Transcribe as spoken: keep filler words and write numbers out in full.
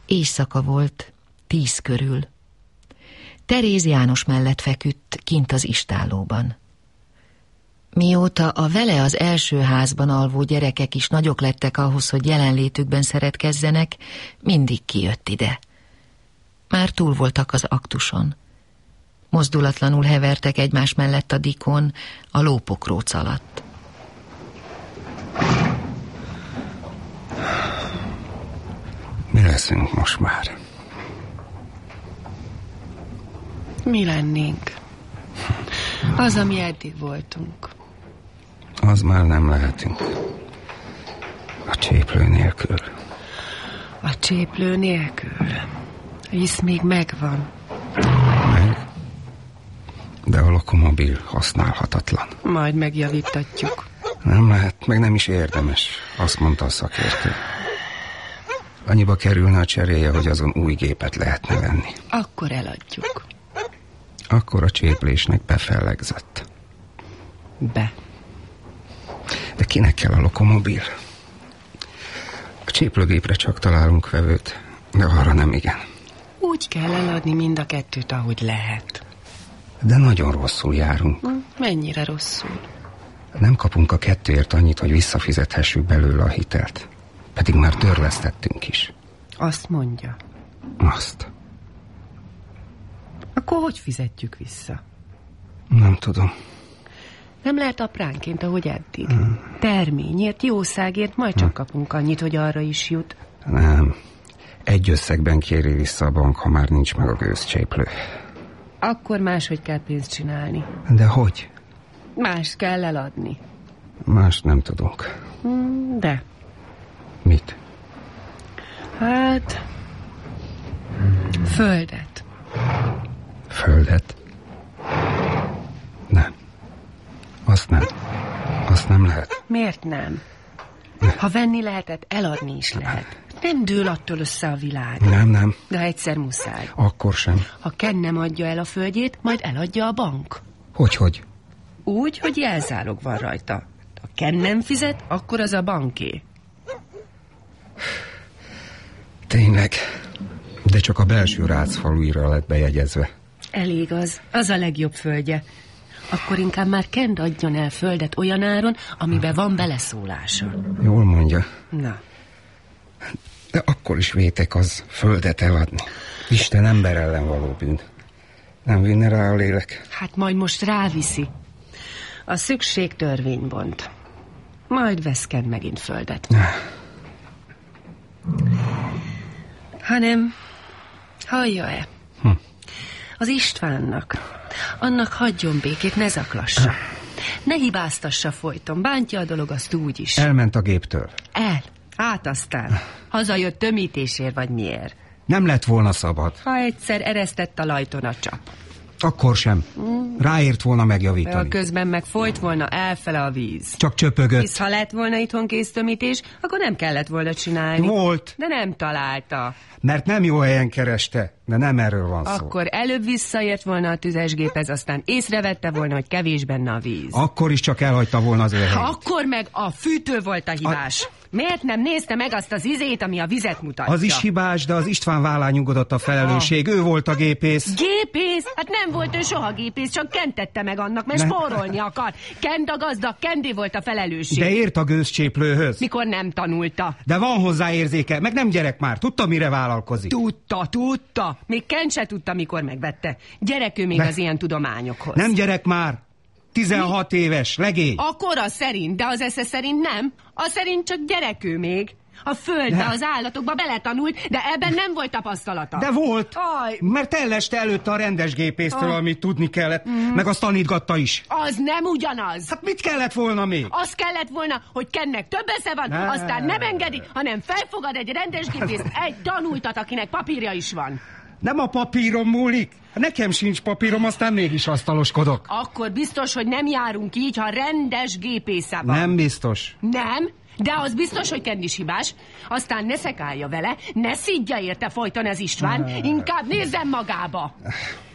Éjszaka volt, tíz körül. Teréz János mellett feküdt kint az istállóban. Mióta a vele az első házban alvó gyerekek is nagyok lettek ahhoz, hogy jelenlétükben szeretkezzenek, mindig kijött ide. Már túl voltak az aktuson. Mozdulatlanul hevertek egymás mellett a dikon, a lópokróc alatt. Mi leszünk most már? Mi lennénk? Az, ami eddig voltunk. Az már nem lehetünk. A cséplő nélkül. A cséplő nélkül? Hisz még megvan. Meg? De a lokomobil használhatatlan. Majd megjavítatjuk. Nem lehet, meg nem is érdemes, azt mondta a szakértő. Annyiba kerülne a cseréje, hogy azon új gépet lehetne venni. Akkor eladjuk. Akkor a cséplésnek befellegzett. Be. De kinek kell a lokomobil? A cséplőgépre csak találunk vevőt, de arra nem igen. Úgy kell eladni mind a kettőt, ahogy lehet. De nagyon rosszul járunk. Mennyire rosszul? Nem kapunk a kettőért annyit, hogy visszafizethessük belőle a hitelt. Pedig már törlesztettünk is. Azt mondja. Azt. Akkor hogy fizetjük vissza? Nem tudom. Nem lehet apránként, ahogy eddig. Hmm. Terményért, jószágért majd csak kapunk annyit, hogy arra is jut. Nem. Egy összegben kéri vissza a bank, ha már nincs meg a gőzcséplő. Akkor máshogy kell pénzt csinálni. De hogy? Más kell eladni. Más nem tudunk. Hmm, de. Mit? Hát... Földet. Földet? Nem. Azt nem. Azt nem lehet. Miért nem? Ha venni lehetett, eladni is lehet. Nem dől attól össze a világ. Nem, nem. De egyszer muszáj. Akkor sem. Ha Ken nem adja el a földjét, majd eladja a bank. Hogy, hogy? Úgy, hogy jelzálog van rajta. Ha Ken nem fizet, akkor az a banké. Tényleg. De csak a belső rácfaluira lett bejegyezve. Elég az. Az a legjobb földje. Akkor inkább már Ken adjon el földet olyan áron, amiben van beleszólása. Jól mondja. Na. De akkor is vétek az földet eladni. Isten ember ellen való bűn. Nem vinne rá a lélek? Hát majd most ráviszi. A szükség törvénybont. Majd vesz Ken megint földet. Hanem, hallja-e? Hm. Az Istvánnak. Annak hagyjon békét, ne zaklassa. Ne hibáztassa folyton. Bántja a dolog, azt úgy is. Elment a géptől. El. Hát aztán. Hazajött tömítésért, vagy miért? Nem lett volna szabad. Ha egyszer eresztett a lajton a csap. Akkor sem. Mm. Ráért volna megjavítani. A közben meg folyt volna elfele a víz. Csak csöpögött. Hisz ha lett volna itthon kéztömítés, akkor nem kellett volna csinálni. Volt. De nem találta. Mert nem jó helyen kereste, de nem erről van szó. Akkor előbb visszaért volna a tüzesgéphez, aztán észrevette volna, hogy kevés benne a víz. Akkor is csak elhagyta volna az élhelyét. Akkor meg a fűtő volt a hibás. A... Miért nem nézte meg azt az izét, ami a vizet mutatja? Az is hibás, de az István vállán nyugodott a felelősség. Ah. Ő volt a gépész. Gépész? Hát nem volt ő soha gépész, csak Kent tette meg annak, mert spórolni akar. Kent a gazdag, Kendi volt a felelősség. De ért a gőzcséplőhöz. Mikor nem tanulta. De van hozzá érzéke, meg nem gyerek már. Tudta, mire vállalkozik. Tudta, tudta. Még Kent se tudta, mikor megvette. Gyerek ő még de az ilyen tudományokhoz. Nem gyerek már. tizenhat Mi? éves, legény. A kora szerint, de az esze szerint nem. A szerint csak gyerek ő még. A földbe, az állatokba beletanult, de ebben nem volt tapasztalata. De volt, Aj. mert elleste előtte a rendes gépésztől, ah. amit tudni kellett, mm. meg azt tanítgatta is. Az nem ugyanaz. Hát mit kellett volna még? Az kellett volna, hogy Kennek több esze van, ne. aztán nem engedi, hanem felfogad egy rendes gépészt, egy tanultat, akinek papírja is van. Nem a papírom múlik. Nekem sincs papírom, aztán mégis asztaloskodok. Akkor biztos, hogy nem járunk így, ha rendes gépésze van. Nem biztos. Nem? De az biztos, hogy Ken is hibás. Aztán ne szekálja vele, ne szidja érte folyton ez István, inkább nézzen magába.